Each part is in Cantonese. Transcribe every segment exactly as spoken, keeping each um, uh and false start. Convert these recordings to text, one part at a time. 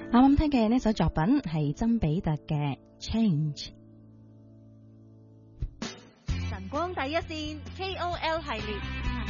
啱啱聽嘅呢首作品係曾比特嘅 Change。 晨光第一線 K O L 系列。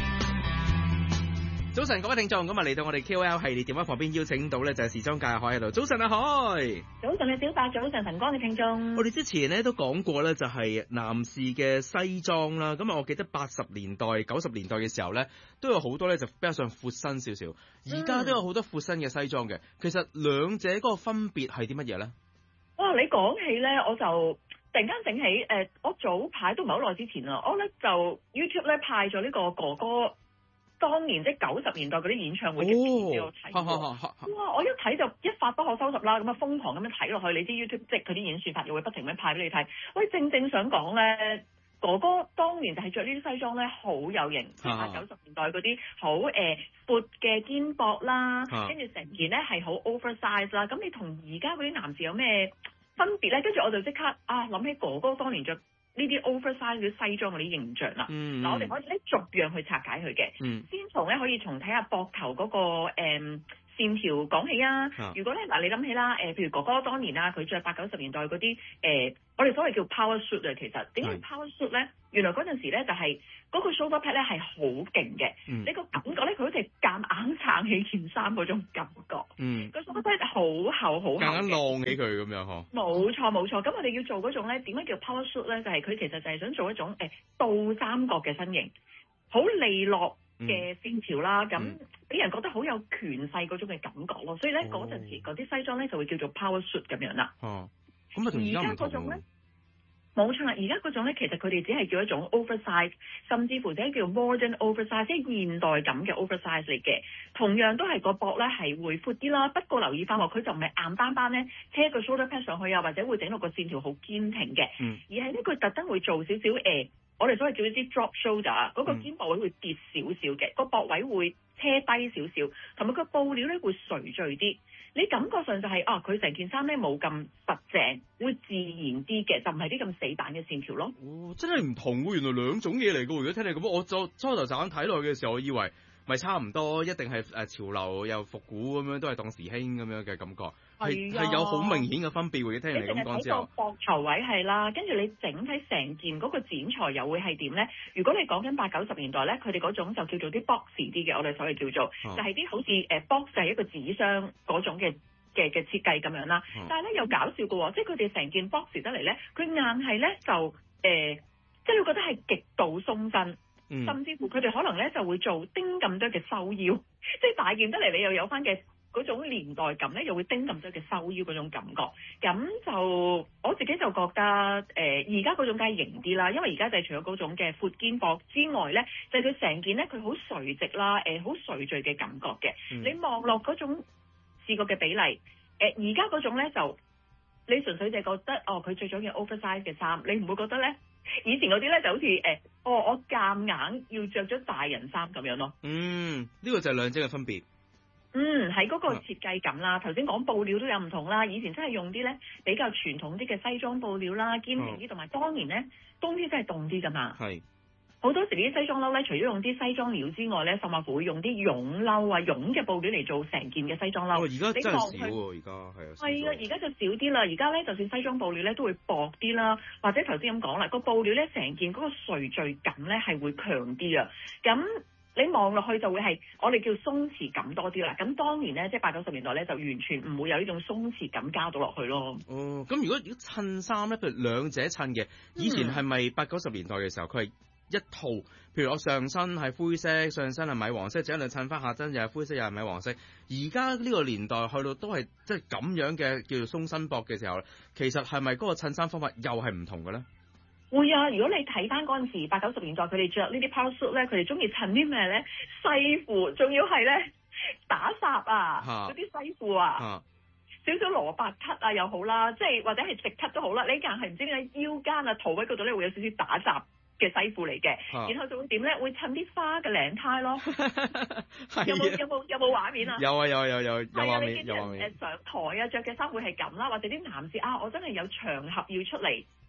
早晨，各位聽眾，今日嚟到我哋 K O L 系列電話旁邊邀請到咧就係時裝界嘅海喺度。早晨啊，海！ 早晨啊，小白，早晨晨光嘅聽眾。 我哋之前咧都講過咧，就係男士嘅西裝啦。咁啊，我記得八十年代、九十年代嘅時候咧，都有好多咧就比較上闊身少少。而家都有好多闊身嘅西裝嘅。其實兩者嗰個分別係啲乜嘢咧？ 哇！你講起咧，我就突然間醒起，誒、呃，我早排都唔係好耐之前啦，我咧就 YouTube 咧派咗呢個哥哥。當年即係九十年代嗰啲演唱會嘅片俾我睇過，哇！我一睇就一發不可收拾啦，咁啊瘋狂咁樣睇落去。你知 YouTube 即係佢啲演算法又會不停咁派俾你睇。喂，正正想講咧，哥哥當年就係着呢啲西裝咧，好有型，即係八九十年代嗰啲好誒闊嘅肩膊啦，跟住成件咧係好 oversize 啦。咁你同而家嗰啲男士有咩分別咧？跟住我就即刻啊諗起哥哥當年着呢啲 oversize 嘅西裝嗰啲形象啦，嗱、嗯、我哋可以咧逐樣去拆解佢嘅、嗯，先從咧可以從睇下膊頭嗰個誒、嗯、線條講起啊。啊如果咧嗱你諗起啦，誒、呃、譬如哥哥當年啊，佢着八九十年代嗰啲誒，我哋所謂叫 power suit 啊，其實點解 power suit 咧？原來嗰陣時咧就係、是、嗰個 shoulder pad 咧係好勁嘅，你個感覺咧佢好似夾硬撐起件衫嗰種感覺，嗯，個 shoulder pad 好厚好厚， 夾硬晾起佢咁樣嗬。冇錯冇錯，咁我哋要做嗰種咧，點解叫 power suit 咧？就係、是、佢其實就係想做一種誒、欸、倒三角嘅身形，好利落嘅線條啦，咁、嗯、俾人覺得好有權勢嗰種嘅感覺咯。所以咧嗰陣時嗰啲西裝咧就會叫做 power suit 咁樣啦。 哦，咁啊同而家嗰種咧。冇錯啦，而家嗰種咧，其實佢哋只係叫一種 oversize， 甚至乎者叫 modern oversize， 即係現代感嘅 oversize 嚟嘅。同樣都係個膊咧係會闊啲啦，不過留意翻喎，佢就唔係硬邦邦咧車個 shoulder pad 上去啊，或者會整到個線條好堅挺嘅、嗯，而係咧佢特登會做少少誒，我哋所謂叫一啲 drop shoulder，嗰個肩膊位會跌少少嘅，個、嗯、膊位會車低少少，同埋個布料咧會垂墜啲。你感覺上就係、是、啊，佢成件衫咧冇咁實淨，會自然啲嘅，就唔係啲咁死板嘅線條咯。 哦，真係唔同喎，原來兩種嘢嚟嘅。如果聽你咁，我就初頭乍眼睇落去嘅時候，我以為咪差唔多，一定係誒潮流又復古咁樣，都係當時興咁樣嘅感覺，係係、啊、有好明顯嘅分別嘅。聽你咁講之後， 個膊頭位係啦，跟住你整體成件嗰個剪裁又會係點咧？如果你講緊八九十年代咧，佢哋嗰種就叫做啲 box 啲嘅，我哋所謂叫做，啊、就係、是、啲好似誒 box 就係一個紙箱嗰種嘅嘅嘅設計咁樣啦。啊、但係咧又搞笑嘅喎，即係佢哋成件 box 得嚟咧，佢硬係咧就誒、呃，即係你覺得係極度鬆身。嗯、甚至乎佢哋可能咧就會做叮咁多嘅收腰，即係大件得嚟，你又有翻嘅嗰種年代感咧，又會叮咁多嘅收腰嗰種感覺。咁就我自己就覺得誒，而家嗰種梗係型啲啦，因為而家就係除咗嗰種嘅闊肩膊之外咧，就係佢成件咧佢好垂直啦，誒、呃、好垂墜嘅感覺嘅、嗯。你望落嗰種視覺嘅比例，誒而家嗰種咧就你純粹就係覺得哦，佢着咗件 oversize 嘅衫，你唔會覺得咧？以前嗰啲咧就好似誒、欸，哦，我夾硬要着咗大人衫咁樣咯。 嗯，呢、這個就係兩者嘅分別。 嗯，喺嗰個設計感啦，頭先講布料都有唔同啦。以前真係用啲咧比較傳統啲嘅西裝布料啦，堅挺啲，同埋當年咧冬天真係凍啲噶嘛。係。好多時啲西裝褸咧，除咗用啲西裝料之外咧，甚至乎會用啲絨褸啊、絨嘅布料嚟做成件嘅西裝褸。哦，而家真係少喎，而家係啊。係啊，而家就少啲啦。而家咧，就算西裝布料咧，都會薄啲啦，或者頭先咁講啦，個布料咧成件嗰個垂墜感咧係會強啲啊。咁你望落去就會係我哋叫鬆弛感多啲啦。咁當年咧，即係八九十年代咧，就完全唔會有呢種鬆弛感加到落去咯。 哦，咁如果如果襯衫咧，譬如兩者襯嘅，以前係咪八九十年代嘅時候佢係？一套，譬如我上身係灰色，上身係米黃色，整兩襯翻下身又係灰色又係米黃色。而家呢個年代去到都係即係咁樣嘅叫做鬆身膊嘅時候，其實係咪嗰個襯衫方法又係唔同嘅咧？ 會啊！如果你睇翻嗰陣時八九十年代佢哋着呢啲 power suit 咧，佢哋中意襯啲咩咧？西褲，仲要係咧打褶啊，嗰啲西褲啊。啊少少蘿蔔咳啊又好啦，即係或者係直咳都好啦。你硬係唔知點解腰間啊肚位嗰度咧會有少少打褶嘅西褲嚟嘅，啊、然後就會點咧？會襯啲花嘅領呔咯。有冇有冇有冇畫面啊？ 有啊有啊有有有畫面。 有畫面。誒上台啊着嘅衫會係咁啦，或者啲男士啊，我真係有場合要出嚟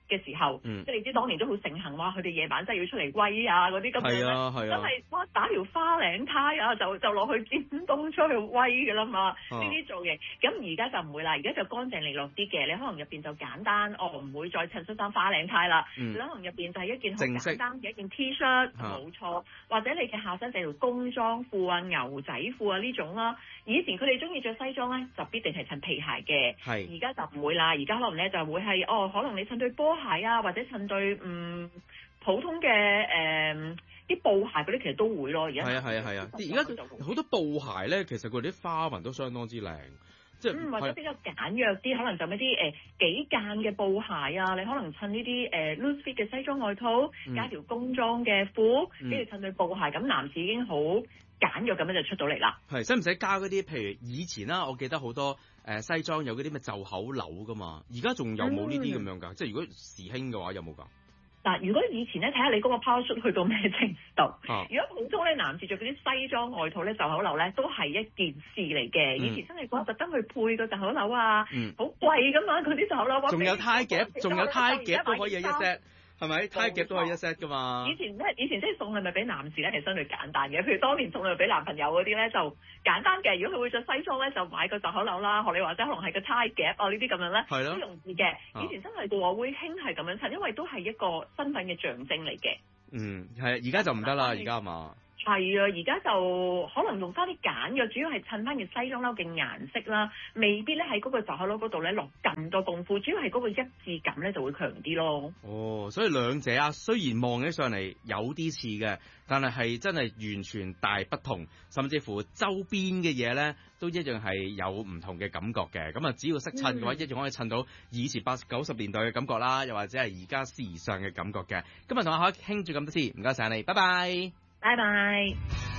嘅時候， 嗯、 即係你知當年都好盛行話佢哋夜晚真係要出嚟威啊嗰啲咁樣咧， 啊啊、 真係哇打條花領呔啊就就落去尖東出去威㗎啦嘛，呢啲、啊、造型。咁而家就唔會啦，而家就乾淨利落啲嘅，你可能入邊就簡單，哦唔會再襯恤衫花領呔啦，嗯、可能入邊就係一件好簡單嘅一件 T 恤，冇錯，或者你嘅下身就條工裝褲啊、牛仔褲啊呢種啦。以前佢哋中意着西裝咧，就必定係襯皮鞋嘅，係而家就唔會啦，而家可能咧就會係哦，可能你襯對波鞋啊，或者襯對嗯普通嘅誒啲布鞋嗰啲，其實都會咯。而家係啊係啊係啊，而家好多布鞋咧，其實佢啲花紋都相當之靚。即係嗯，或者比較簡約啲，可能就一啲誒幾間嘅布鞋啊，你可能襯呢啲誒 loose fit 嘅西裝外套，嗯、加條工裝嘅褲，跟住襯對布鞋，咁男士已經好簡約咁樣就出到嚟啦。 係，使唔使加嗰啲？譬如以前啦，我記得好多誒、呃、西裝有嗰啲咩袖口鈕噶嘛，而家仲有冇呢啲咁樣㗎？嗯、即係如果時興嘅話，有冇㗎？ 嗱，如果以前咧，睇下你嗰個 power suit 去到咩程度。 啊、 如果普通咧，男士着嗰啲西裝外套咧，袖口鈕咧都係一件事嚟嘅。嗯、以前真係講特登去配個袖口鈕啊，好、嗯、貴噶嘛，嗰啲袖口鈕。 仲有呔夾，仲有呔夾都可以一 set。係咪？呔夾都係一 set 㗎嘛？ 以前咧，以前即係送禮物俾男士咧，係相對簡單嘅。譬如當年送禮物俾男朋友嗰啲咧，就簡單嘅。如果佢會着西裝咧，就買個袖口鈕啦。學你話齋，可能係個呔夾啊，呢啲咁樣咧，係咯，好容易嘅。以前真係嘅話會興係咁樣襯，因為都係一個身份嘅象徵嚟嘅。 嗯，係。而家就唔得啦，而家係嘛？ 係啊，而家就可能用翻啲簡約，主要係襯翻件西裝褸嘅顏色啦，未必咧喺嗰個袖口褸嗰度咧落咁多功夫，主要係嗰個一致感咧就會強啲咯。 哦，所以兩者啊，雖然望起上嚟有啲似嘅，但係係真係完全大不同，甚至乎周邊嘅嘢咧都一樣係有唔同嘅感覺嘅。咁啊，只要識襯嘅話，嗯、一樣可以襯到以前八九十年代嘅感覺啦，又或者係而家時尚嘅感覺嘅。今日同阿海傾住咁多次，唔該晒你，拜拜。 拜拜。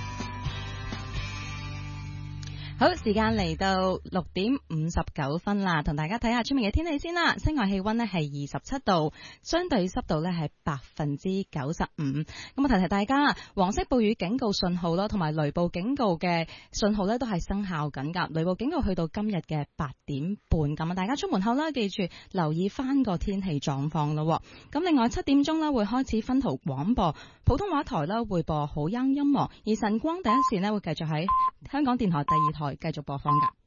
好，時間嚟到六點五十九分啦，同大家睇下出面嘅天氣先啦。室外氣溫呢係二十七度，相對濕度呢係百分之九十五。咁我提提大家，黃色暴雨警告信號啦，同埋雷暴警告嘅信號呢都係生效緊噶。雷暴警告去到今日嘅八點半，咁啊大家出門口啦，記住留意翻個天氣狀況咯。咁另外七點鐘啦會開始分途廣播，普通話台啦會播好音音樂，而晨光第一線呢會繼續喺香港電台第二台繼續播放㗎。